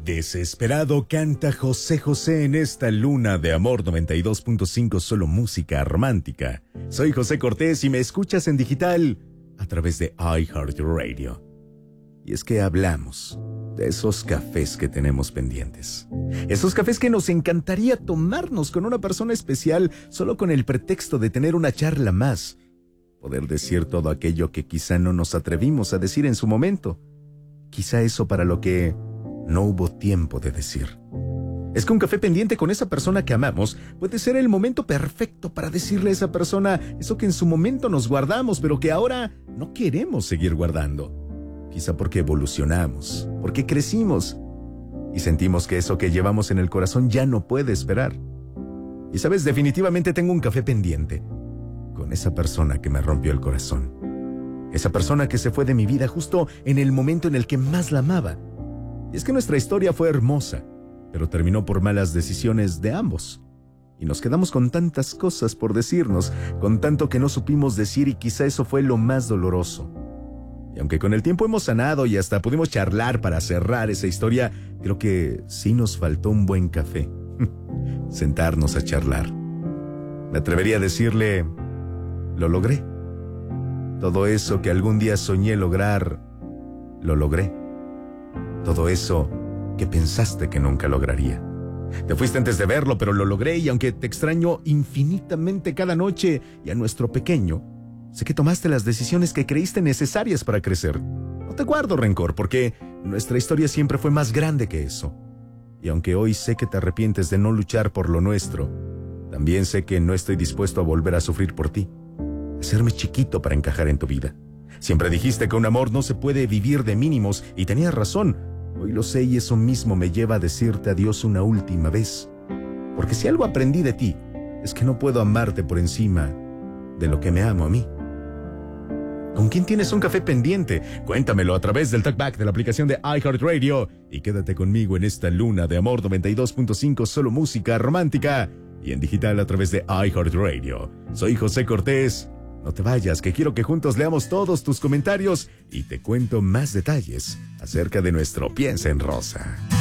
Desesperado canta José José en esta luna de amor 92.5, solo música romántica. Soy José Cortés y me escuchas en digital a través de iHeartRadio. Y es que hablamos de esos cafés que tenemos pendientes. Esos cafés que nos encantaría tomarnos con una persona especial solo con el pretexto de tener una charla más. Poder decir todo aquello que quizá no nos atrevimos a decir en su momento. Quizá eso para lo que no hubo tiempo de decir. Es que un café pendiente con esa persona que amamos puede ser el momento perfecto para decirle a esa persona eso que en su momento nos guardamos, pero que ahora no queremos seguir guardando. Quizá porque evolucionamos, porque crecimos y sentimos que eso que llevamos en el corazón ya no puede esperar. Y sabes, definitivamente tengo un café pendiente con esa persona que me rompió el corazón. Esa persona que se fue de mi vida justo en el momento en el que más la amaba. Y es que nuestra historia fue hermosa, pero terminó por malas decisiones de ambos. Y nos quedamos con tantas cosas por decirnos, con tanto que no supimos decir, y quizá eso fue lo más doloroso. Y aunque con el tiempo hemos sanado y hasta pudimos charlar para cerrar esa historia, creo que sí nos faltó un buen café. Sentarnos a charlar. Me atrevería a decirle, lo logré. Todo eso que algún día soñé lograr, lo logré. Todo eso que pensaste que nunca lograría. Te fuiste antes de verlo, pero lo logré, y aunque te extraño infinitamente cada noche y a nuestro pequeño, sé que tomaste las decisiones que creíste necesarias para crecer. No te guardo rencor, porque nuestra historia siempre fue más grande que eso. Y aunque hoy sé que te arrepientes de no luchar por lo nuestro, también sé que no estoy dispuesto a volver a sufrir por ti, a hacerme chiquito para encajar en tu vida. Siempre dijiste que un amor no se puede vivir de mínimos, y tenías razón. Hoy lo sé, y eso mismo me lleva a decirte adiós una última vez. Porque si algo aprendí de ti, es que no puedo amarte por encima de lo que me amo a mí. ¿Con quién tienes un café pendiente? Cuéntamelo a través del talkback de la aplicación de iHeartRadio. Y quédate conmigo en esta luna de amor 92.5, solo música romántica. Y en digital a través de iHeartRadio. Soy José Cortés. No te vayas, que quiero que juntos leamos todos tus comentarios y te cuento más detalles acerca de nuestro Piensa en Rosa.